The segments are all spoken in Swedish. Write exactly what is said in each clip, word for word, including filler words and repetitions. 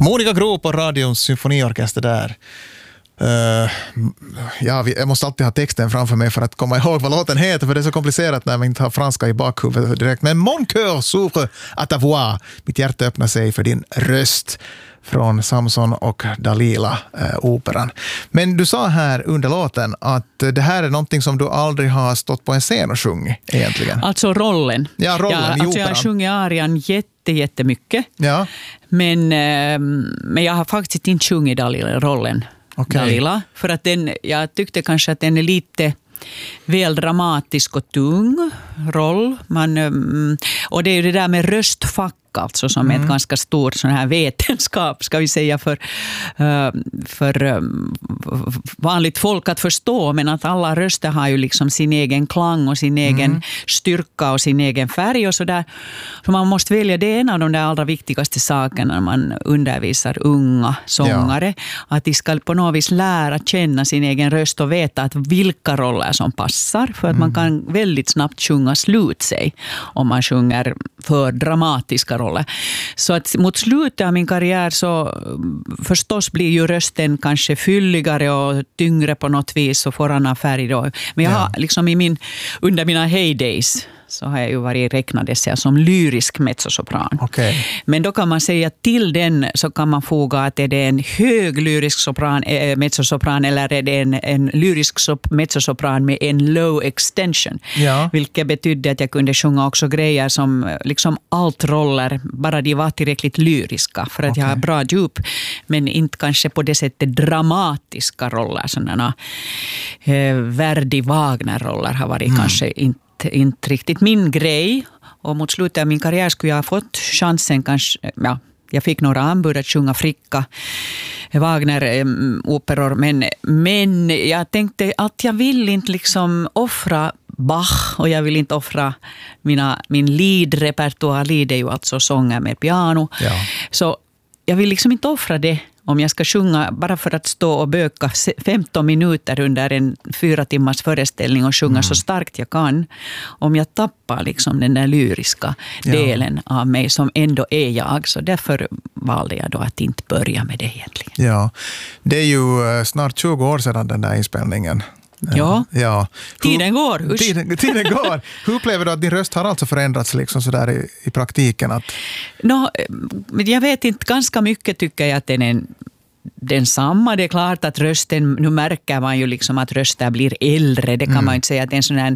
Monica Groth på Radions symfoniorkester där. Uh, ja, jag måste alltid ha texten framför mig för att komma ihåg vad låten heter, för det är så komplicerat när man inte har franska i bakhuvudet direkt. Men Mon cœur s'ouvre à ta voix. Mitt hjärta öppnar sig för din röst, från Samson och Dalila eh, operan. Men du sa här under låten att det här är någonting som du aldrig har stått på en scen och sjungit egentligen. Alltså rollen. Ja, rollen ja, i alltså operan. jag har sjungit arian jätte, jättemycket. Ja. Men, eh, men jag har faktiskt inte sjungit Dalila, rollen. Okay. Dalila, för att den, jag tyckte kanske att den är lite väl dramatisk och tung roll. Man, och det är ju det där med röstfack alltså, som mm. är ett ganska stort sån här vetenskap, ska vi säga, för, för vanligt folk att förstå, men att alla röster har ju liksom sin egen klang och sin egen mm. styrka och sin egen färg och sådär. Så man måste välja, det är en av de där allra viktigaste sakerna när man undervisar unga sångare, ja. Att de ska på något vis lära känna sin egen röst och veta att vilka roller som passar, för att mm. man kan väldigt snabbt sjunga slut sig om man sjunger för dramatiska roller. Så att mot slutet av min karriär så förstås blir ju rösten kanske fylligare och tyngre på något vis och får annan färg då. Men jag har liksom i min, under mina heydays så har jag ju varit räknades jag som lyrisk mezzosopran. Okay. Men då kan man säga att till den så kan man foga att är det en hög lyrisk sopran, äh, mezzosopran eller är det en, en lyrisk sop, mezzosopran med en low extension. Ja. Vilket betydde att jag kunde sjunga också grejer som liksom altroller, bara de var tillräckligt lyriska för att okay. jag har bra djup, men inte kanske på det sättet dramatiska roller. Sådana eh, Verdi-Wagner-roller har varit mm. kanske inte inte riktigt min grej, och mot slutet av min karriär skulle jag ha fått chansen kanske, ja, jag fick några anbud att sjunga Fricka Wagner-operor, men, men jag tänkte att jag vill inte liksom offra Bach och jag vill inte offra mina, min lead-repertoar. Lead är ju alltså sånger med piano, ja. Så jag vill liksom inte offra det om jag ska sjunga bara för att stå och böka femton minuter under en fyra timmars föreställning och sjunga mm. så starkt jag kan. Om jag tappar liksom den där lyriska ja. delen av mig som ändå är jag. Så därför valde jag då att inte börja med det egentligen. Ja, det är ju snart tjugo år sedan den där inspelningen. Ja, ja. Hur, tiden går. Tiden, tiden går. Hur upplever du att din röst har alltså förändrats liksom sådär i, i praktiken? Att... No, jag vet inte, ganska mycket tycker jag att den är densamma. Det är klart att rösten, nu märker man ju liksom att rösten blir äldre. Det kan mm. man inte säga att en sån här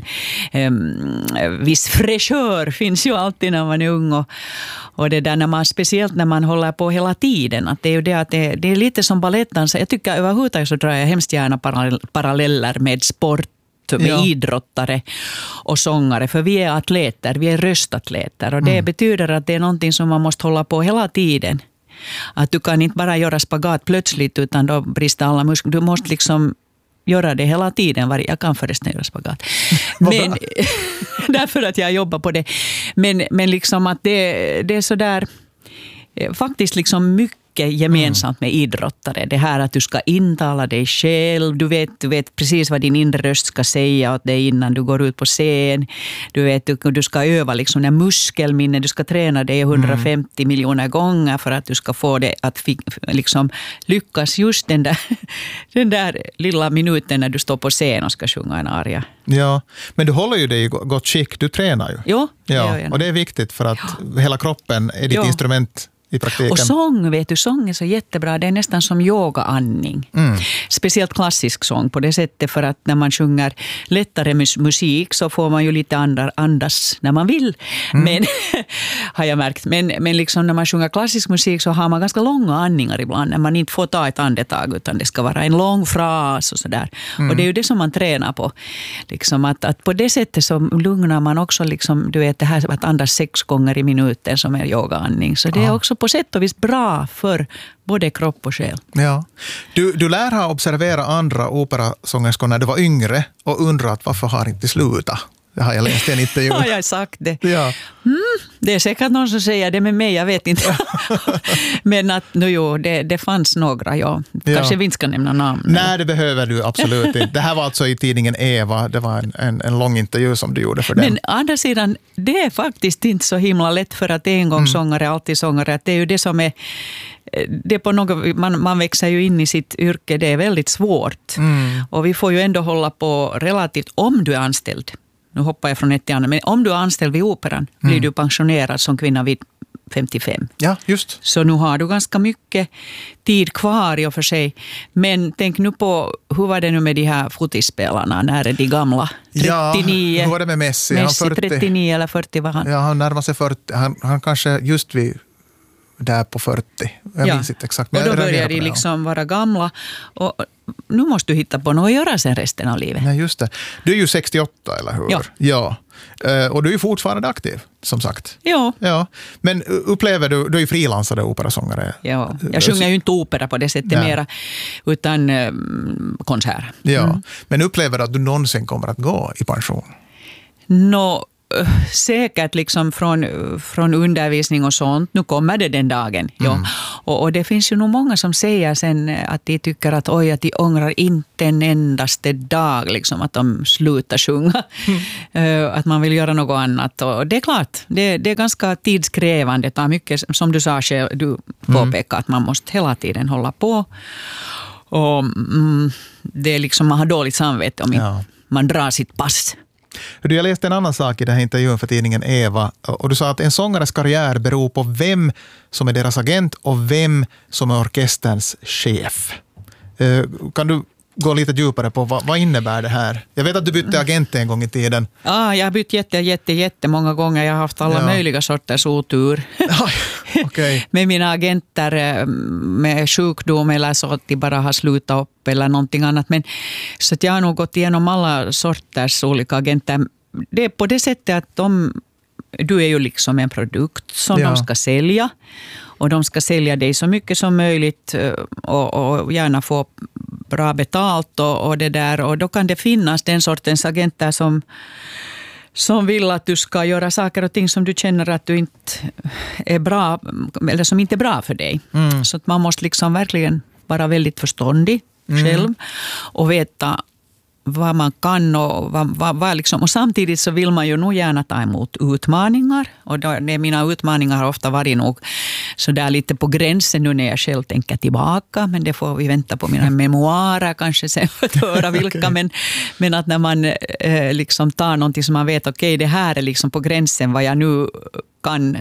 um, viss fräschör finns ju alltid när man är ung. Och, och det där när man, speciellt när man håller på hela tiden. Att det är ju det att det, det är lite som balettdansa. Jag tycker överhuvudtaget så drar jag hemskt gärna paralleller med sport, med ja. idrottare och sångare, för vi är atleter, vi är röstatleter, och det mm. betyder att det är någonting som man måste hålla på hela tiden. Att du kan inte bara göra spagat plötsligt, utan då brister alla muskler. Du måste liksom göra det hela tiden. Jag kan förresten göra spagat. Men därför att jag jobbar på det. Men, men liksom att det, det är så där faktiskt liksom mycket gemensamt med idrottare. Det här att du ska intala dig själv. Du vet, du vet precis vad din inre röst ska säga åt dig innan du går ut på scen. Du vet, du, du ska öva liksom när muskelminne. Du ska träna dig hundrafemtio mm. miljoner gånger för att du ska få det att liksom lyckas just den där, den där lilla minuten när du står på scen och ska sjunga en aria. Ja, men du håller ju dig i gott skick. Du tränar ju. Jo, ja, och det är viktigt för att ja. hela kroppen är ditt jo. instrument i praktiken. Och sång, vet du, sång är så jättebra. Det är nästan som yogaandning. Mm. Speciellt klassisk sång på det sättet, för att när man sjunger lättare musik så får man ju lite andra andas när man vill. Mm. Men har jag märkt. Men, men liksom när man sjunger klassisk musik så har man ganska långa andningar ibland, när man inte får ta ett andetag, utan det ska vara en lång fras och sådär. Mm. Och det är ju det som man tränar på. Liksom att, att på det sättet så lugnar man också liksom, du vet, det här att andas sex gånger i minuten som är yogaandning. Så det är också på sätt och vis bra för både kropp och själ. Ja. Du, du lär ha observerat andra operasångerskor när du var yngre och undrat varför har inte slutat. Det har jag läst i en intervju. Har jag sagt det? Ja. Mm, Det är säkert någon som säger det med mig, jag vet inte. Men att nu jo, det, det fanns några, ja. Kanske ja. vi inte ska nämna namn. Nej, det behöver du absolut inte. Det här var alltså i tidningen Eva. Det var en, en, en lång intervju som du gjorde för den. Men å andra sidan, det är faktiskt inte så himla lätt för att en gång mm. sångare, alltid sångare. Att det är ju det som är... Det på något, man, man växer ju in i sitt yrke, det är väldigt svårt. Mm. Och vi får ju ändå hålla på relativt, om du är anställd. Nu hoppar jag från ett till annat, men om du är anställd vid operan mm. blir du pensionerad som kvinna vid femtiofem. Ja, just. Så nu har du ganska mycket tid kvar i och för sig. Men tänk nu på, hur var det nu med de här fotbollsspelarna? När är de gamla? trettionio. Ja, hur var det med Messi? Messi han fyrtio. trettionio eller fyrtio var han. Ja, han närmar sig fyrtio. Han, han kanske just vid där på fyrtio. Jag ja. minns inte exakt. Men och då börjar de liksom vara gamla. Och nu måste du hitta på något att göra sen resten av livet. Nej, just det. Du är ju sextioåtta, eller hur? Ja. ja. Och du är ju fortfarande aktiv, som sagt. Ja. ja. Men upplever du, du är ju frilansare operasångare. Ja, jag sjunger ju inte opera på det sättet Nej. mera, utan eh, konsert. Ja, mm. men upplever du att du någonsin kommer att gå i pension? Nå, säkert liksom från, från undervisning och sånt. Nu kommer det den dagen. Ja. Mm. Och, och det finns ju nog många som säger sen att de tycker att oj, att de ångrar inte en endaste dag liksom, att de slutar sjunga. Mm. Att man vill göra något annat. Och det är klart, det, det är ganska tidskrävande. Det är mycket, som du sa själv, du påpekar mm. att man måste hela tiden hålla på. Och mm, det är liksom, man har dåligt samvete om ja. man drar sitt pass. Jag läste en annan sak i den här intervjun för tidningen Eva, och du sa att en sångares karriär beror på vem som är deras agent och vem som är orkesterns chef. Kan du gå lite djupare på vad, vad innebär det här? Jag vet att du bytte agent en gång i tiden. Ja, jag har bytt jätte, jätte, jätte många gånger. Jag har haft alla ja. möjliga sorters otur. okay. Med mina agenter med sjukdom eller så att de bara har slutat upp eller någonting annat. Men, så att jag har nog gått igenom alla sorters olika agenter. Det är på det sättet att de, du är ju liksom en produkt som ja. de ska sälja. Och de ska sälja dig så mycket som möjligt och, och gärna få bra betalt och, och det där. Och då kan det finnas den sortens agenter som, som vill att du ska göra saker och ting som du känner att du inte är bra, eller som inte är bra för dig. Mm. Så att man måste liksom verkligen vara väldigt förståndig mm. själv och veta vad man kan och, vad, vad, vad liksom. Och samtidigt så vill man ju nog gärna ta emot utmaningar. Och då, det, mina utmaningar har ofta varit nog så där lite på gränsen nu när jag själv tänker tillbaka. Men det får vi vänta på mina memoarer kanske sen för att höra vilka. okay. men, men att när man eh, liksom tar någonting som man vet, okej okay, det här är liksom på gränsen vad jag nu kan,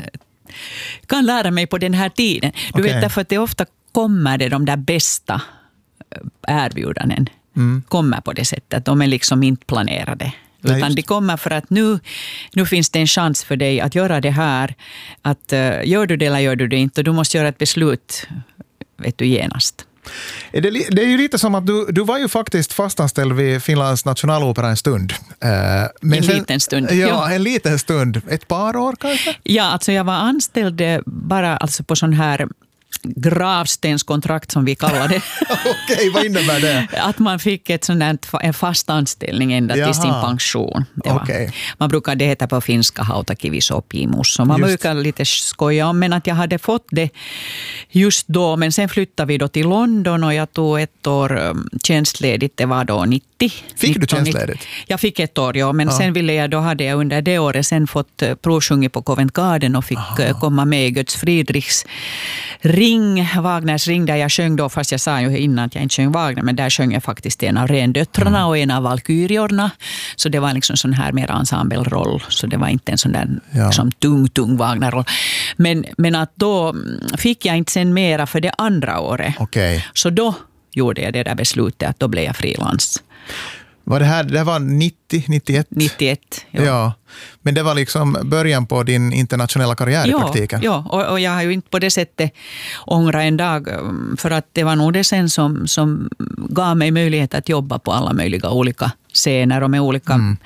kan lära mig på den här tiden. Du okay. vet därför att det ofta kommer det de där bästa erbjudanden. Mm. kommer på det sättet. De är liksom inte planerade. Nej, utan de kommer för att nu, nu finns det en chans för dig att göra det här. Att uh, gör du det eller gör du det inte. Och du måste göra ett beslut, vet du, genast. Det, det är ju lite som att du, du var ju faktiskt fastanställd vid Finlands nationalopera en stund. Men en sen, liten stund. Ja, ja, en liten stund. Ett par år kanske? Ja, alltså jag var anställd bara alltså på sån här gravstenskontrakt som vi kallar det. Okej, vad innebär det? Att man fick ett sådant, en fast anställning ända Jaha. till sin pension. Det var, okay. Man brukar det heta på finska hautakivisopimus. Man just. brukar lite skoja om, men att jag hade fått det just då. Men sen flyttade vi då till London och jag tog ett år tjänstledigt. Det var då nittio. Fick du tjänstledigt? Jag fick ett år, ja. Men ja. sen ville jag, då hade jag under det året sen fått provsjungit på Covent Garden och fick Aha. komma med i Götz Friedrichs Ring, Wagners Ring, där jag sjöng då, fast jag sa ju innan att jag inte sjöng Wagner, men där sjöng jag faktiskt en av rendöttrarna mm. och en av valkyriorna. Så det var liksom en sån här mer ensembleroll, så det var inte en sån där ja. liksom, tung, tung Wagnerroll. Men, men att då fick jag inte sen mera för det andra året. Okay. Så då gjorde jag det där beslutet att då blev jag frilans. Var det här, det var nittio, nittioett? nittioett, ja. ja. Men det var liksom början på din internationella karriär ja, i praktiken? Ja, och, och jag har ju inte på det sättet ångrat en dag, för att det var nog det sen som, som gav mig möjlighet att jobba på alla möjliga olika scener och med olika, mm.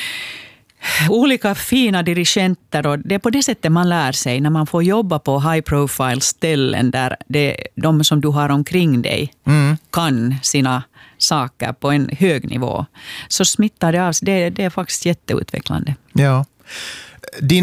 olika fina dirigenter. Och det är på det sättet man lär sig när man får jobba på high profile ställen där det, de som du har omkring dig mm. kan sina saker på en hög nivå, så smittar det av sig. Det, det är faktiskt jätteutvecklande. Ja. Din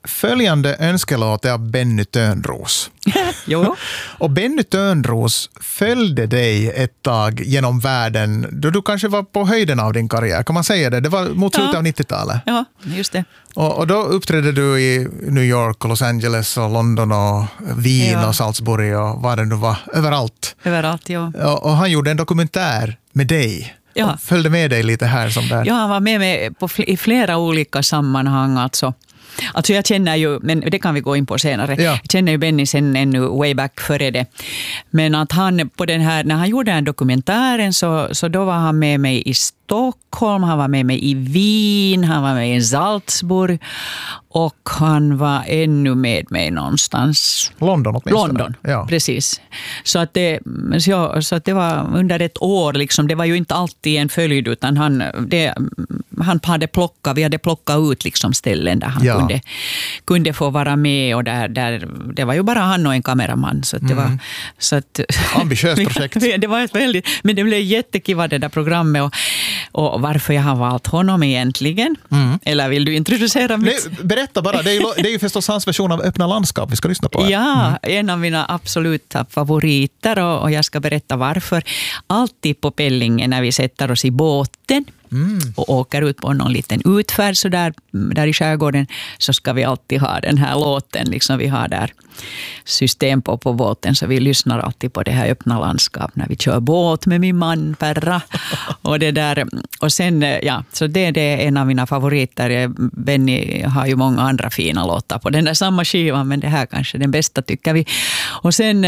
följande önskelåt är av Benny Törnros. Jo. Och Benny Törnros följde dig ett tag genom världen då du kanske var på höjden av din karriär. Kan man säga det? Det var mot slutet Ja. av nittiotalet. Ja, just det. Och, och då uppträdde du i New York och Los Angeles och London och Wien Ja. och Salzburg och vad det nu var. Överallt. Överallt, ja. Och, och han gjorde en dokumentär med dig. Ja. Och följde med dig lite här som där. Ja, han var med mig på fl- i flera olika sammanhang. Alltså. Alltså jag känner ju, men det kan vi gå in på senare. Ja. Jag känner ju Benny sen ännu way back före det. Men att han på den här, när han gjorde den dokumentären så, så då var han med mig i Stockholm, han var med mig i Wien, han var med i Salzburg och han var ännu med mig någonstans. London åtminstone. London, Ja. precis. Så att, det, så, jag, så att det var under ett år, liksom, det var ju inte alltid en följd utan han, det, han hade plockat, vi hade plockat ut liksom ställen där han Ja. kunde, kunde få vara med och där, där, det var ju bara han och en kameraman. Så att det var, så att, Ambitiöst projekt. det var ett väldigt, men det blev jättekiva det där programmet och, och varför jag har valt honom egentligen. Mm. Eller vill du introducera mitt? Nej, berätta bara, det är, ju, det är ju förstås hans version av Öppna landskap vi ska lyssna på. Här. Ja, en av mina absoluta favoriter och, och jag ska berätta varför. Alltid på Pellingen när vi sätter oss i båten Mm. och åker ut på någon liten utfärd så där, där i skärgården så ska vi alltid ha den här låten. Liksom vi har där system på på båten så vi lyssnar alltid på det här Öppna landskap när vi kör båt med min man Perra. Och det där, och sen, ja, så det, det är en av mina favoriter. Benny har ju många andra fina låtar på den där samma skivan men det här kanske är den bästa tycker vi. Och sen,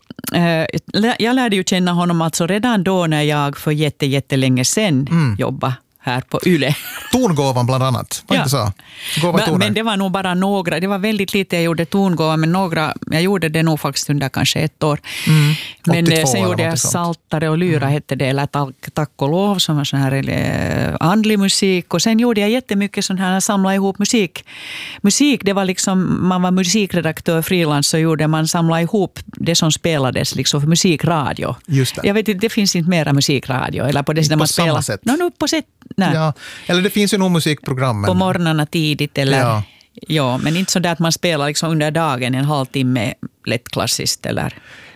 äh, jag lärde ju känna honom alltså redan då när jag för jätte, jättelänge sedan mm. jobbade här på Yle. Tongåvan bland annat, var Ja. inte så? Gåva Men, toner. men det var nog bara några, det var väldigt lite jag gjorde tongåva, men några, jag gjorde det nog faktiskt under kanske ett år. Mm. Men åttiotvå sen eller gjorde jag något sånt. Saltare och Lyra mm. hette det, eller tack, tack och lov som var sån här eh, andlig musik. Och sen gjorde jag jättemycket sån här, samla ihop musik. Musik, det var liksom, man var musikredaktör frilans så gjorde man samla ihop det som spelades liksom för musikradio. Just det. Jag vet inte, det finns inte mera musikradio, eller på det där på man samma spelar. sätt. No, no, på sätt, nej. Ja. Eller det finns ju nog musikprogram. Men... På morgnarna tidigt eller... Ja. Ja, men inte så där att man spelar liksom under dagen en halvtimme lätt klassiskt eller...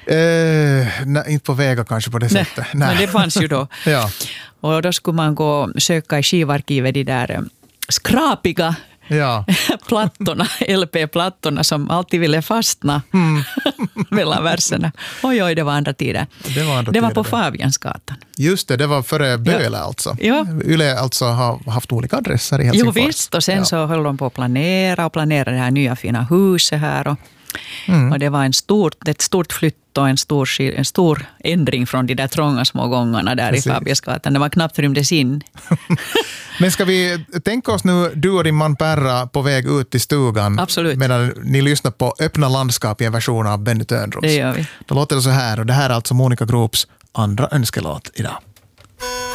Eh, nej, inte på Vega kanske på det Nej, sättet. men det fanns ju då. Ja. Och då skulle man gå och söka i skivarkivet de där eh, skrapiga Ja. plattorna, L P-plattorna som alltid ville fastna Mm. mellan verserna. Oj, oj, det var andra tider. Det var, andra det var tider på det. Fabiansgatan. Just det, det var före Böle alltså. Ja. Yle alltså har haft olika adresser i Jo Helsingfors. visst, och sen ja. så höll de på att planera och planera det här nya fina huset här. Och, Mm. och det var en stort, ett stort flytt och en stor, skil- en stor ändring från de där trånga små gångarna där Precis. i Fabiansgatan. Det var knappt rymdes in. Men ska vi tänka oss nu, du och din man Perra på väg ut till stugan. Absolut. Medan ni lyssnar på Öppna landskap i en version av Benny Törnros. Det gör vi. Då låter det så här, och det här är alltså Monica Grops andra önskelåt idag.